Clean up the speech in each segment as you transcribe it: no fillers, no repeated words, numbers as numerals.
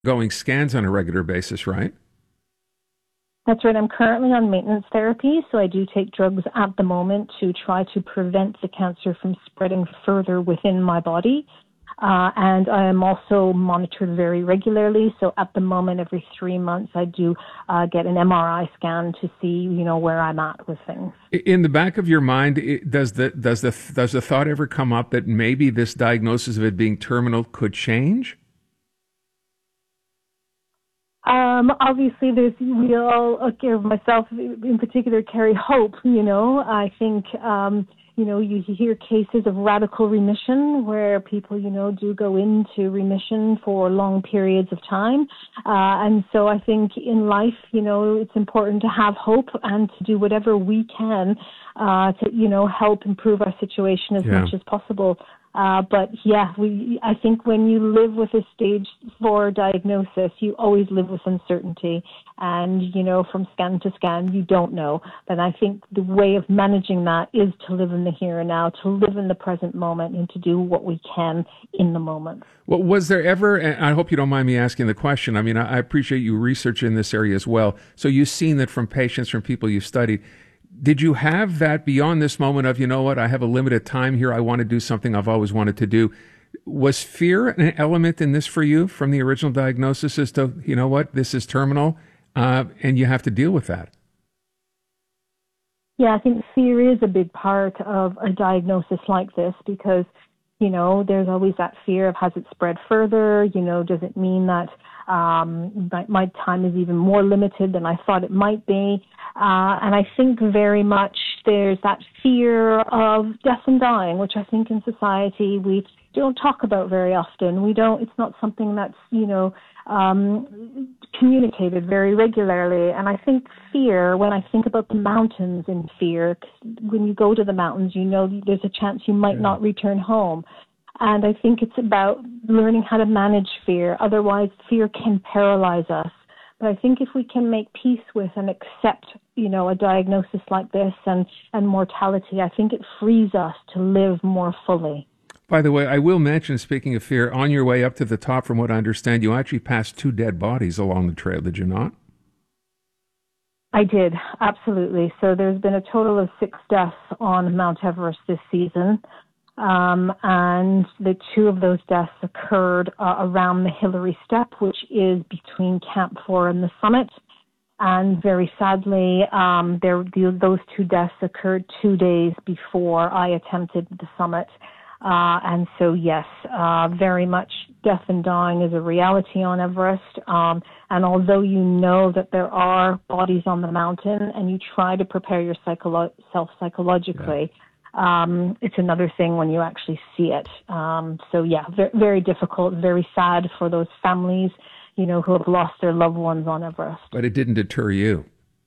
going scans on a regular basis, right? That's right. I'm currently on maintenance therapy, so I do take drugs at the moment to try to prevent the cancer from spreading further within my body. And I am also monitored very regularly. So at the moment, every 3 months, I do get an MRI scan to see, where I'm at with things. In the back of your mind, does the thought ever come up that maybe this diagnosis of it being terminal could change? Obviously, we all, myself in particular, carry hope. I think, you hear cases of radical remission where people, do go into remission for long periods of time. And so I think in life, it's important to have hope and to do whatever we can to, help improve our situation as much as possible. But yeah, I think when you live with a stage 4 diagnosis, you always live with uncertainty. And, from scan to scan, you don't know. But I think the way of managing that is to live in the here and now, to live in the present moment, and to do what we can in the moment. Well, was there ever, and I hope you don't mind me asking the question, I mean, I appreciate you research in this area as well. So you've seen that from patients, from people you've studied. Did you have that beyond this moment of, I have a limited time here, I want to do something I've always wanted to do? Was fear an element in this for you from the original diagnosis as to, this is terminal, and you have to deal with that? Yeah, I think fear is a big part of a diagnosis like this because, there's always that fear of has it spread further? Does it mean that my time is even more limited than I thought it might be? And I think very much there's that fear of death and dying, which I think in society we don't talk about very often. It's not something that's, communicated very regularly. And I think fear, when I think about the mountains in fear, 'cause when you go to the mountains, there's a chance you might not return home. And I think it's about learning how to manage fear. Otherwise, fear can paralyze us. But I think if we can make peace with and accept, a diagnosis like this and mortality, I think it frees us to live more fully. By the way, I will mention, speaking of fear, on your way up to the top, from what I understand, you actually passed 2 dead bodies along the trail, did you not? I did, absolutely. So there's been a total of 6 deaths on Mount Everest this season. And the 2 of those deaths occurred around the Hillary Step, which is between Camp 4 and the summit. And very sadly, those 2 deaths occurred 2 days before I attempted the summit. And so, yes, very much death and dying is a reality on Everest. And although you know that there are bodies on the mountain and you try to prepare yourself psychologically, it's another thing when you actually see it. So, yeah, very difficult, very sad for those families, who have lost their loved ones on Everest. But it didn't deter you.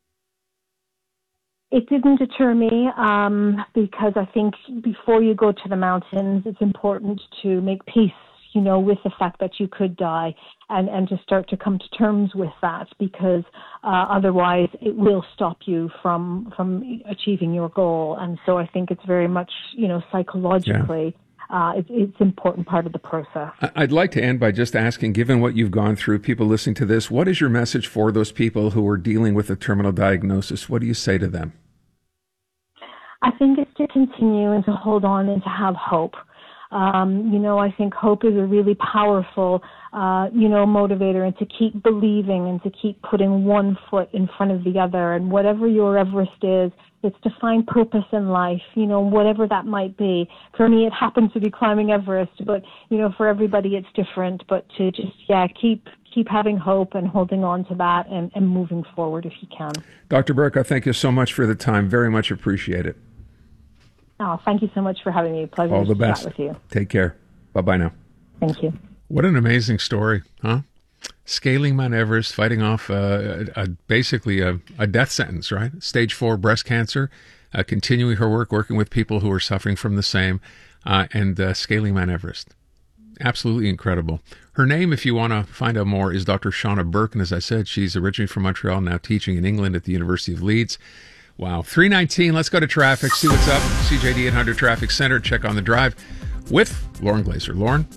It didn't deter me because I think before you go to the mountains, it's important to make peace, with the fact that you could die and to start to come to terms with that because otherwise it will stop you from achieving your goal. And so I think it's very much, psychologically, it's an important part of the process. I'd like to end by just asking, given what you've gone through, people listening to this, what is your message for those people who are dealing with a terminal diagnosis? What do you say to them? I think it's to continue and to hold on and to have hope. I think hope is a really powerful, motivator, and to keep believing and to keep putting one foot in front of the other. And whatever your Everest is, it's to find purpose in life, whatever that might be. For me, it happens to be climbing Everest, but, for everybody it's different. But to just, keep having hope and holding on to that and moving forward if you can. Dr. Burka, thank you so much for the time. Very much appreciate it. Oh, thank you so much for having me. Pleasure All the to best. chat with you. Take care. Bye-bye now. Thank you. What an amazing story, huh? Scaling Mount Everest, fighting off basically a death sentence, right? Stage 4 breast cancer, continuing her work, working with people who are suffering from the same, and scaling Mount Everest. Absolutely incredible. Her name, if you want to find out more, is Dr. Shauna Burke. And as I said, she's originally from Montreal, now teaching in England at the University of Leeds. Wow. 3:19. Let's go to traffic, see what's up. CJD 800 Traffic Center. Check on the drive with Lauren Glazer. Lauren?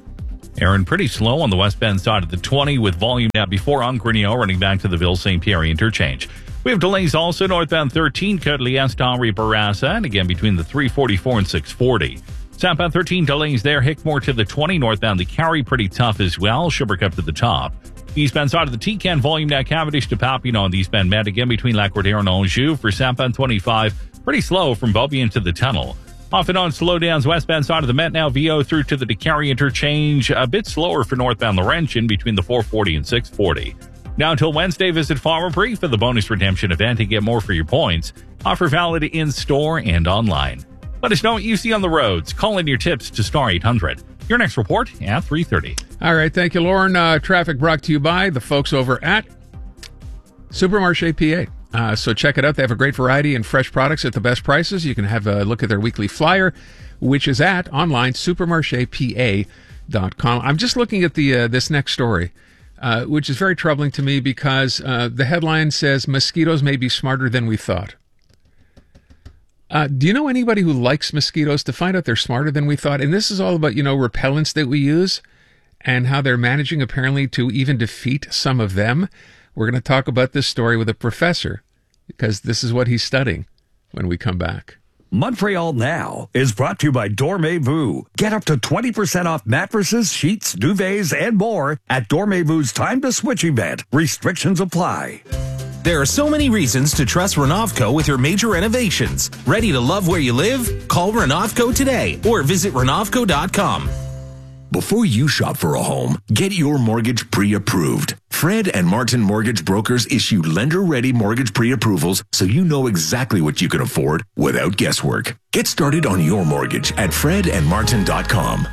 Aaron, pretty slow on the westbound side of the 20 with volume now before on Grignot running back to the Ville-St. Pierre interchange. We have delays also northbound 13, Côte-Liesse to Henri-Bourassa, and again between the 344 and 640. Southbound 13 delays there, Hickmore to the 20, northbound to Carrie, pretty tough as well, Sherbrooke up to the top. Eastbound side of the T-Can, volume now Cavendish to Papineau on the eastbound Met, again between Lac-Cordaire and Anjou. For southbound 25, pretty slow from Beaubien to the tunnel. Off and on slowdowns westbound side of the Met now, VO through to the DeCarry interchange, a bit slower for northbound Laurentian between the 440 and 640. Now until Wednesday, visit Farmer Pre for the bonus redemption event and get more for your points. Offer valid in-store and online. Let us know what you see on the roads. Call in your tips to Star 800. Your next report at 3:30. All right, thank you, Lauren. Traffic brought to you by the folks over at Supermarché PA. So check it out. They have a great variety and fresh products at the best prices. You can have a look at their weekly flyer, which is at online supermarchepa.com. I'm just looking at the this next story. Which is very troubling to me because the headline says, mosquitoes may be smarter than we thought. Do you know anybody who likes mosquitoes? To find out they're smarter than we thought? And this is all about, repellents that we use and how they're managing apparently to even defeat some of them. We're going to talk about this story with a professor because this is what he's studying when we come back. Montreal Now is brought to you by Dormez-vous. Get up to 20% off mattresses, sheets, duvets, and more at Dormez-vou's Time to Switch event. Restrictions apply. There are so many reasons to trust Renovco with your major renovations. Ready to love where you live? Call Renovco today or visit Renovco.com. Before you shop for a home, get your mortgage pre-approved. Fred and Martin Mortgage Brokers issue lender-ready mortgage pre-approvals so you know exactly what you can afford without guesswork. Get started on your mortgage at fredandmartin.com.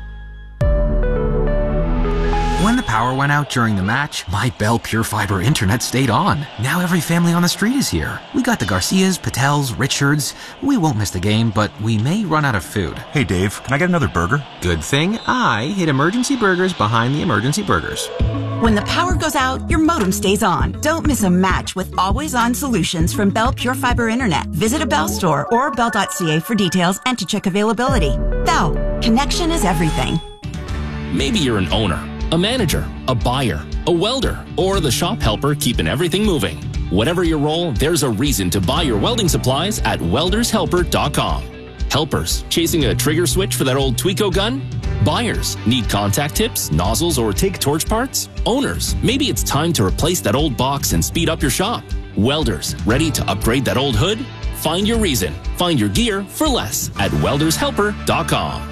When the power went out during the match, my Bell Pure Fiber internet stayed on. Now every family on the street is here. We got the Garcias, Patels, Richards. We won't miss the game, but we may run out of food. Hey Dave, can I get another burger? Good thing I hid emergency burgers behind the emergency burgers. When the power goes out, your modem stays on. Don't miss a match with always-on solutions from Bell Pure Fiber Internet. Visit a Bell store or bell.ca for details and to check availability. Bell, connection is everything. Maybe you're an owner, a manager, a buyer, a welder, or the shop helper keeping everything moving. Whatever your role, there's a reason to buy your welding supplies at weldershelper.com. Helpers, chasing a trigger switch for that old Tweco gun? Buyers, need contact tips, nozzles, or take torch parts? Owners, maybe it's time to replace that old box and speed up your shop. Welders, ready to upgrade that old hood? Find your reason. Find your gear for less at weldershelper.com.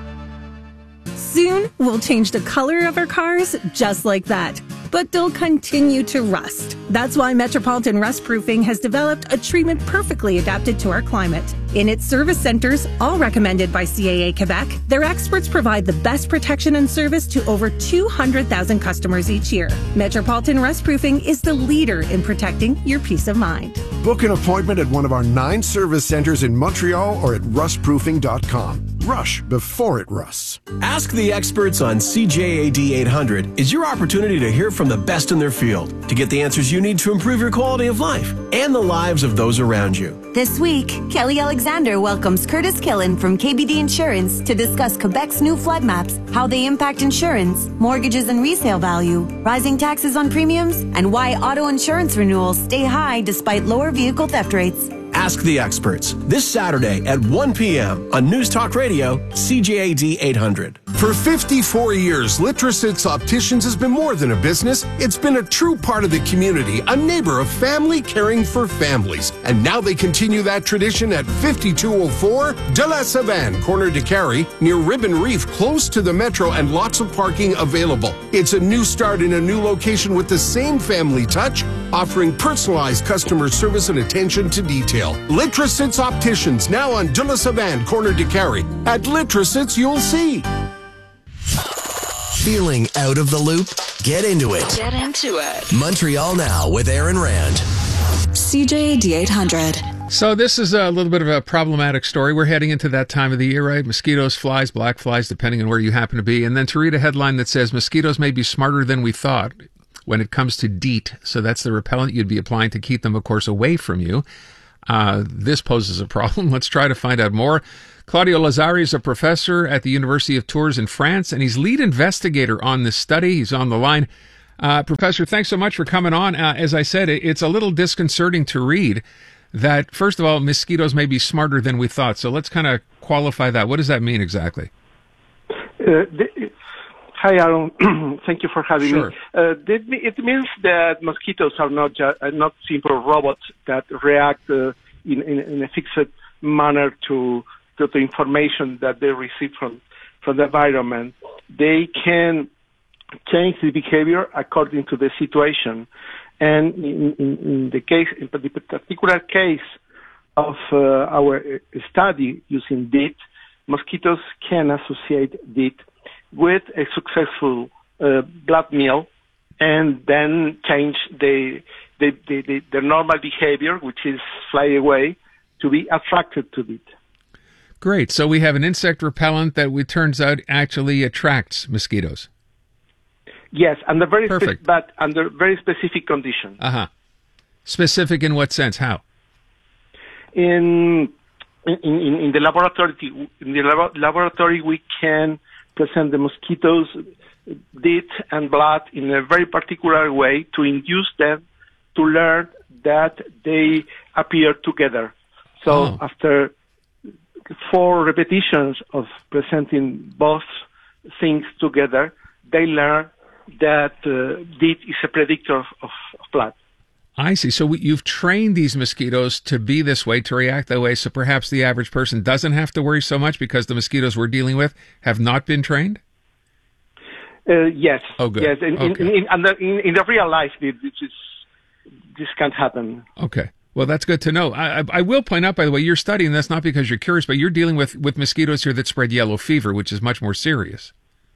Soon, we'll change the color of our cars just like that. But they'll continue to rust. That's why Metropolitan Rust Proofing has developed a treatment perfectly adapted to our climate. In its service centers, all recommended by CAA Quebec, their experts provide the best protection and service to over 200,000 customers each year. Metropolitan Rust Proofing is the leader in protecting your peace of mind. Book an appointment at one of our 9 service centers in Montreal or at rustproofing.com. Rush before it rusts. Ask the experts on CJAD 800 is your opportunity to hear from the best in their field to get the answers you need to improve your quality of life and the lives of those around you. This week, Kelly Alexander welcomes Curtis Killen from KBD Insurance to discuss Quebec's new flood maps, how they impact insurance, mortgages and resale value, rising taxes on premiums, and why auto insurance renewals stay high despite lower vehicle theft rates. Ask the experts this Saturday at 1 p.m. on News Talk Radio, CJAD 800. For 54 years, Litrositz Opticians has been more than a business. It's been a true part of the community, a neighbor of family caring for families. And now they continue that tradition at 5204 De La Savane, corner de Carrie, near Ribbon Reef, close to the metro and lots of parking available. It's a new start in a new location with the same family touch, offering personalized customer service and attention to detail. Litrositz Opticians, now on De La Savane, corner de Carrie. At Litrositz, you'll see. Feeling out of the loop? Get into it. Get into it. Montreal Now with Aaron Rand. CJAD 800. So this is a little bit of a problematic story. We're heading into that time of the year, right? Mosquitoes, flies, black flies, depending on where you happen to be. And then to read a headline that says, mosquitoes may be smarter than we thought when it comes to DEET. So that's the repellent you'd be applying to keep them, of course, away from you. this poses a problem. Let's try to find out more. Claudio Lazzari is a professor at the University of Tours in France, and he's lead investigator on this study. He's on the line. Professor, thanks so much for coming on. As I said, it's a little disconcerting to read that, first of all, mosquitoes may be smarter than we thought. So let's kind of qualify that. What does that mean exactly? Hi, Aaron. Thank you for having me. It means that mosquitoes are not simple robots that react in a fixed manner to the information that they receive from the environment. They can change the behavior according to the situation. And in the particular case of our study using DEET, mosquitoes can associate DEET with a successful blood meal and then change their normal behavior, which is fly away, to be attracted to DEET. Great. So we have an insect repellent that it turns out actually attracts mosquitoes. Yes, under very specific conditions. Specific in what sense? How? In the laboratory, we can present the mosquitoes' DEET and blood in a very particular way to induce them to learn that they appear together. So after 4 repetitions of presenting both things together, they learn that DEET is a predictor of blood. I see. So you've trained these mosquitoes to be this way, to react that way, so perhaps the average person doesn't have to worry so much because the mosquitoes we're dealing with have not been trained? Yes. Oh, good. Yes. In the real life, this can't happen. Okay. Well, that's good to know. I will point out, by the way, you're studying this not because you're curious, but you're dealing with mosquitoes here that spread yellow fever, which is much more serious.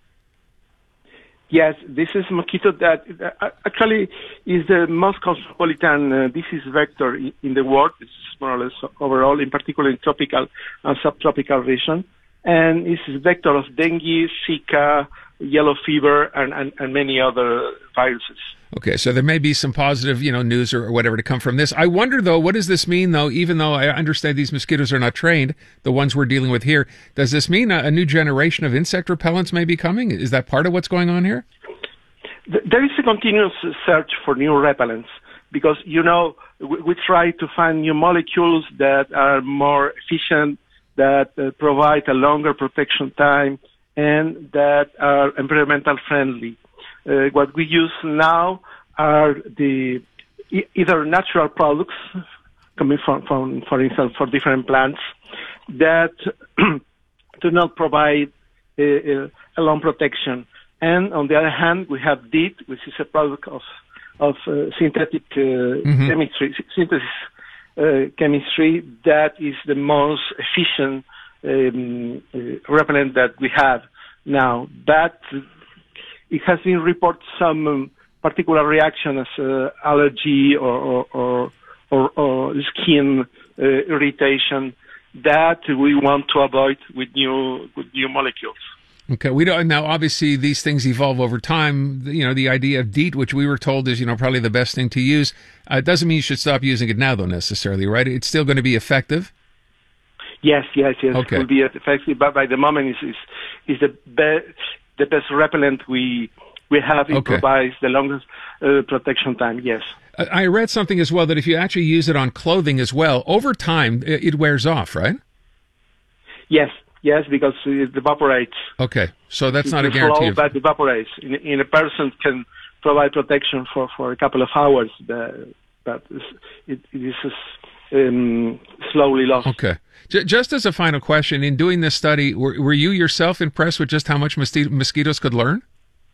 Yes, this is a mosquito that actually is the most cosmopolitan disease vector in the world. It's more or less overall, in particular in tropical and subtropical region. And it's a vector of dengue, Zika, yellow fever, and many other viruses. Okay, so there may be some positive, news or whatever to come from this. I wonder, though, what does this mean, though, even though I understand these mosquitoes are not trained, the ones we're dealing with here, does this mean a new generation of insect repellents may be coming? Is that part of what's going on here? There is a continuous search for new repellents because, we try to find new molecules that are more efficient, that provide a longer protection time, and that are environmental friendly. What we use now are either natural products coming from, for instance, for different plants that do not provide a long protection. And on the other hand, we have DEET, which is a product of synthetic chemistry, chemistry that is the most efficient repellent that we have now. But it has been reported some particular reaction as allergy or skin irritation that we want to avoid with new molecules. Okay, we don't now. Obviously, these things evolve over time. The idea of DEET, which we were told is probably the best thing to use, doesn't mean you should stop using it now, though, necessarily, right? It's still going to be effective. Yes. Okay. It will be effective, but by the moment is the best repellent we have. It provides the longest protection time. Yes. I read something as well that if you actually use it on clothing as well, over time it wears off, right? Yes, because it evaporates. Okay, so that's not a guarantee. But evaporates. In a person can provide protection for a couple of hours, but it is slowly lost. Okay. Just as a final question, in doing this study, were you yourself impressed with just how much mosquitoes could learn?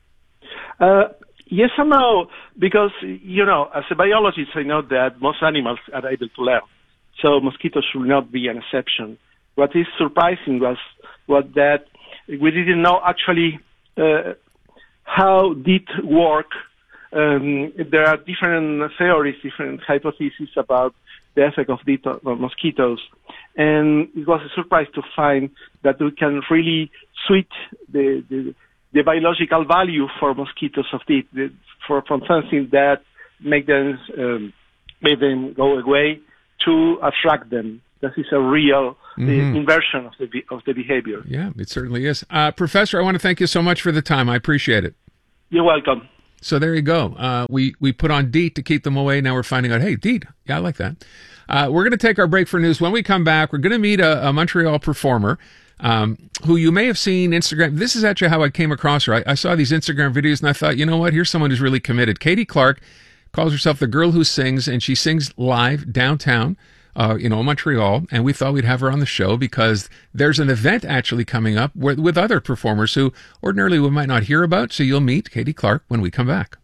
Yes and no, because, as a biologist, I know that most animals are able to learn. So mosquitoes should not be an exception. What is surprising was that we didn't know actually how DEET work. There are different theories, different hypotheses about the effect of DEET on mosquitoes. And it was a surprise to find that we can really switch the biological value for mosquitoes of DEET from something that make them go away to attract them. This is a real inversion of the behavior. Yeah, it certainly is. Professor, I want to thank you so much for the time. I appreciate it. You're welcome. So there you go. We put on DEET to keep them away. Now we're finding out, hey, DEET. Yeah, I like that. We're going to take our break for news. When we come back, we're going to meet a Montreal performer who you may have seen Instagram. This is actually how I came across her. I saw these Instagram videos and I thought, you know what? Here's someone who's really committed. Katie Clark calls herself the girl who sings, and she sings live downtown, Montreal. And we thought we'd have her on the show because there's an event actually coming up with other performers who ordinarily we might not hear about. So you'll meet Katie Clark when we come back.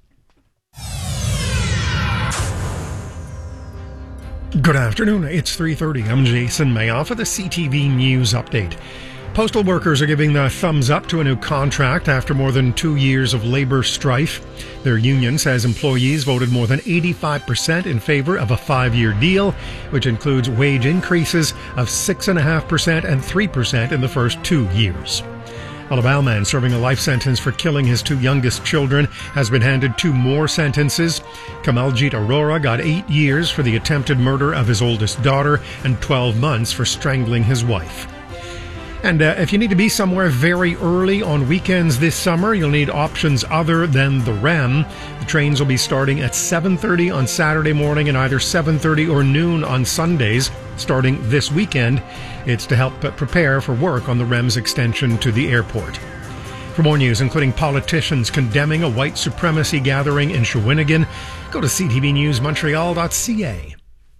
Good afternoon. It's 3:30. I'm Jason Mayoff with the CTV News Update. Postal workers are giving the thumbs up to a new contract after more than 2 years of labor strife. Their union says employees voted more than 85% in favor of a 5-year deal, which includes wage increases of 6.5% and 3% in the first 2 years. A Laval man serving a life sentence for killing his 2 youngest children has been handed 2 more sentences. Kamaljit Aurora got 8 years for the attempted murder of his oldest daughter and 12 months for strangling his wife. And if you need to be somewhere very early on weekends this summer, you'll need options other than the REM. The trains will be starting at 7:30 on Saturday morning and either 7:30 or noon on Sundays starting this weekend. It's to help prepare for work on the REM's extension to the airport. For more news, including politicians condemning a white supremacy gathering in Shawinigan, go to ctvnewsmontreal.ca.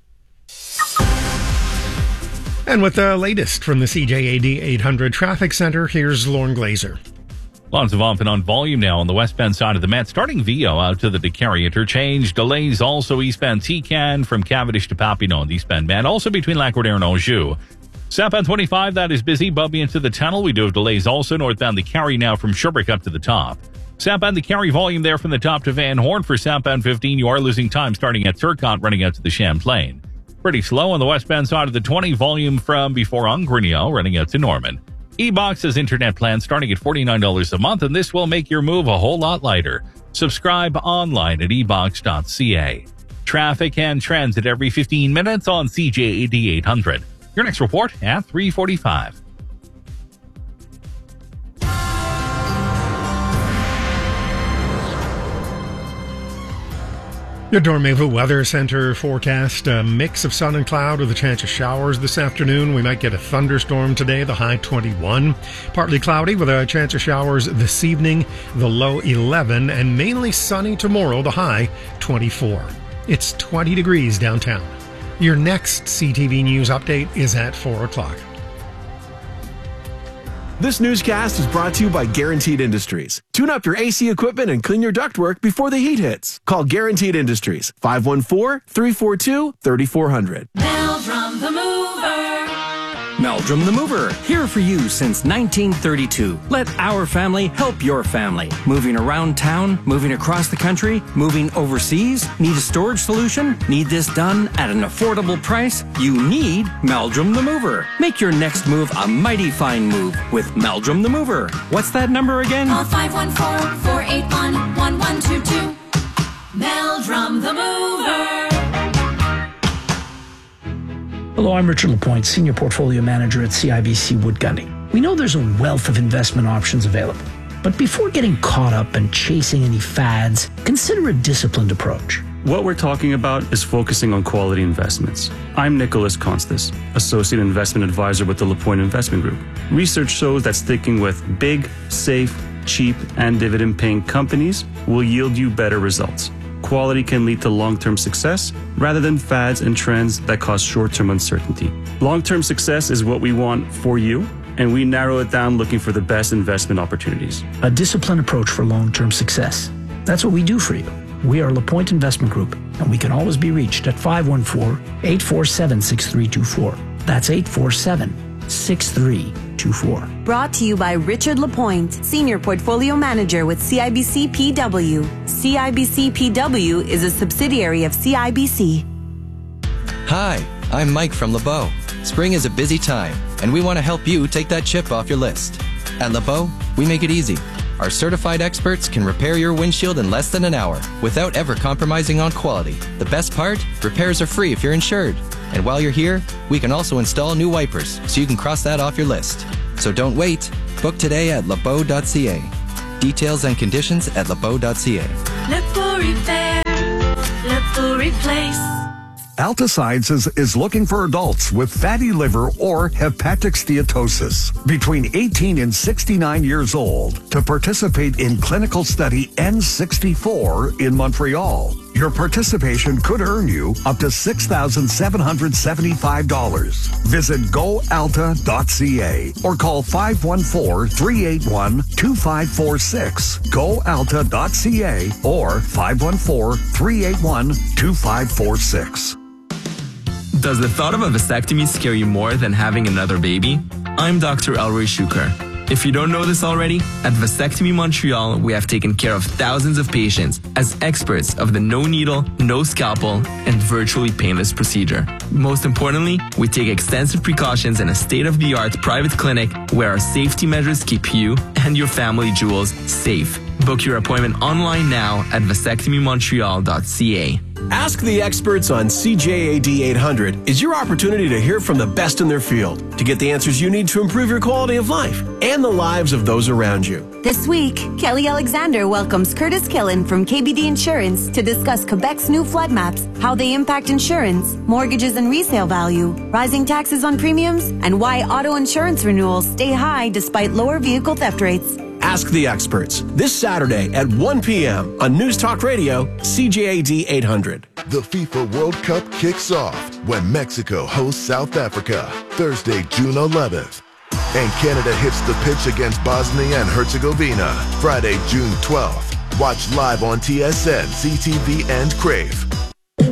And with the latest from the CJAD 800 Traffic Center, here's Lauren Glazer. Lots of off and on volume now on the westbound side of the Met, starting VO out to the DeCarry interchange. Delays also eastbound Tican from Cavendish to Papineau on the eastbound Met, also between Lac-Roder and Anjou. Southbound 25, that is busy, bumping into the tunnel. We do have delays also northbound DeCarry now from Sherbrooke up to the top. Southbound DeCarry volume there from the top to Van Horn. For southbound 15, you are losing time starting at Turcotte, running out to the Champlain. Pretty slow on the westbound side of the 20, volume from before Angrenio, running out to Norman. eBox has internet plans starting at $49 a month, and this will make your move a whole lot lighter. Subscribe online at ebox.ca. Traffic and transit every 15 minutes on CJAD 800. Your next report at 3:45. Your Dormez-vous Weather Center forecast, a mix of sun and cloud with a chance of showers this afternoon. We might get a thunderstorm today, the high 21. Partly cloudy with a chance of showers this evening, the low 11. And mainly sunny tomorrow, the high 24. It's 20 degrees downtown. Your next CTV News update is at 4 o'clock. This newscast is brought to you by Guaranteed Industries. Tune up your AC equipment and clean your ductwork before the heat hits. Call Guaranteed Industries, 514-342-3400. Meldrum the Mover. Meldrum the Mover, here for you since 1932. Let our family help your family. Moving around town, moving across the country, moving overseas. Need a storage solution? Need this done at an affordable price? You need Meldrum the Mover. Make your next move a mighty fine move with Meldrum the Mover. What's that number again? Call 514-481-1122. Meldrum the Mover. Hello, I'm Richard Lapointe, Senior Portfolio Manager at CIBC Wood Gundy. We know there's a wealth of investment options available, but before getting caught up and chasing any fads, consider a disciplined approach. What we're talking about is focusing on quality investments. I'm Nicholas Constas, Associate Investment Advisor with the Lapointe Investment Group. Research shows that sticking with big, safe, cheap, and dividend-paying companies will yield you better results. Quality can lead to long-term success rather than fads and trends that cause short-term uncertainty. Long-term success is what we want for you, and we narrow it down looking for the best investment opportunities. A disciplined approach for long-term success. That's what we do for you. We are Lapointe Investment Group, and we can always be reached at 514-847-6324. That's 847-6324. Brought to you by Richard Lapointe, Senior Portfolio Manager with CIBC PW. CIBC PW is a subsidiary of CIBC. Hi, I'm Mike from LeBeau. Spring is a busy time, and we want to help you take that chip off your list. At LeBeau, we make it easy. Our certified experts can repair your windshield in less than an hour without ever compromising on quality. The best part? Repairs are free if you're insured. And while you're here, we can also install new wipers, so you can cross that off your list. So don't wait. Book today at lebeau.ca. Details and conditions at lebeau.ca. Lebeau Repair, Lebeau Replace. Alta Sciences is looking for adults with fatty liver or hepatic steatosis between 18 and 69 years old to participate in clinical study N64 in Montreal. Your participation could earn you up to $6,775. Visit goalta.ca or call 514-381-2546. Goalta.ca or 514-381-2546. Does the thought of a vasectomy scare you more than having another baby? I'm Dr. Elroy Shuker. If you don't know this already, at Vasectomy Montreal, we have taken care of thousands of patients as experts of the no needle, no scalpel, and virtually painless procedure. Most importantly, we take extensive precautions in a state-of-the-art private clinic where our safety measures keep you and your family jewels safe. Book your appointment online now at vasectomymontreal.ca. Ask the Experts on CJAD 800 is your opportunity to hear from the best in their field, to get the answers you need to improve your quality of life and the lives of those around you. This week, Kelly Alexander welcomes Curtis Killen from KBD Insurance to discuss Quebec's new flood maps, how they impact insurance, mortgages and resale value, rising taxes on premiums, and why auto insurance renewals stay high despite lower vehicle theft rates. Ask the Experts this Saturday at 1 p.m. on News Talk Radio, CJAD 800. The FIFA World Cup kicks off when Mexico hosts South Africa Thursday, June 11th. And Canada hits the pitch against Bosnia and Herzegovina Friday, June 12th. Watch live on TSN, CTV, and Crave.